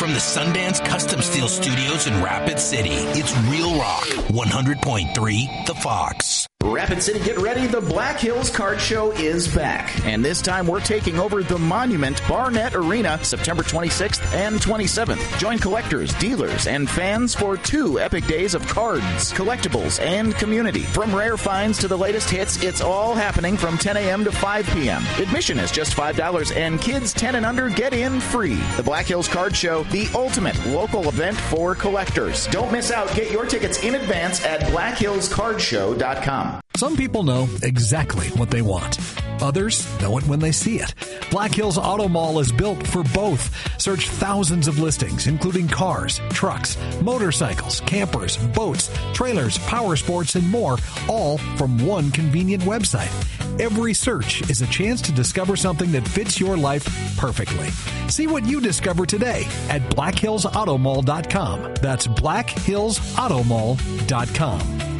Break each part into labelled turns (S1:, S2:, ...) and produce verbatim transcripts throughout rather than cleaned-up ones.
S1: From the Sundance Custom Steel Studios in Rapid City, it's Real Rock, one hundred point three The Fox.
S2: Rapid City, get ready. The Black Hills Card Show is back. And this time we're taking over the Monument Barnett Arena September twenty-sixth and twenty-seventh. Join collectors, dealers, and fans for two epic days of cards, collectibles, and community. From rare finds to the latest hits, it's all happening from ten a.m. to five p.m. Admission is just five dollars, and kids ten and under get in free. The Black Hills Card Show, the ultimate local event for collectors. Don't miss out. Get your tickets in advance at black hills card show dot com.
S3: Some people know exactly what they want. Others know it when they see it. Black Hills Auto Mall is built for both. Search thousands of listings, including cars, trucks, motorcycles, campers, boats, trailers, power sports, and more, all from one convenient website. Every search is a chance to discover something that fits your life perfectly. See what you discover today at black hills auto mall dot com. That's black hills auto mall dot com.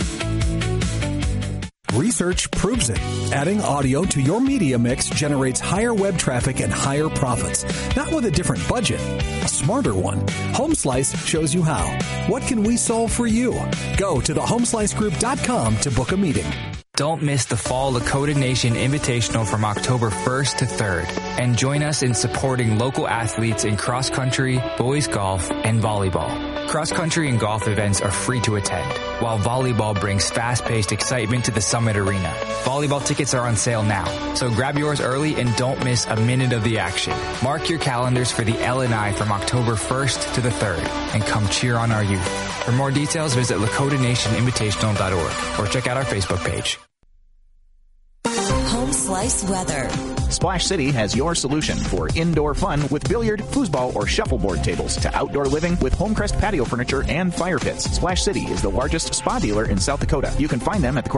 S3: Research proves it. Adding audio to your media mix generates higher web traffic and higher profits. Not with a different budget, a smarter one. HomeSlice shows you how. What can we solve for you? Go to the home slice group dot com to book a meeting.
S4: Don't miss the Fall Lakota Nation Invitational from October first to third. And join us in supporting local athletes in cross country, boys golf, and volleyball. Cross country and golf events are free to attend, while volleyball brings fast-paced excitement to the Summit Arena. Volleyball tickets are on sale now, so grab yours early and don't miss a minute of the action. Mark your calendars for the L N I from October first to the third, and come cheer on our youth. For more details, visit lakota nation invitational dot org or check out our Facebook page.
S5: Home Slice weather.
S2: Splash City has your solution for indoor fun with billiard, foosball, or shuffleboard tables to outdoor living with Homecrest patio furniture and fire pits. Splash City is the largest spa dealer in South Dakota. You can find them at the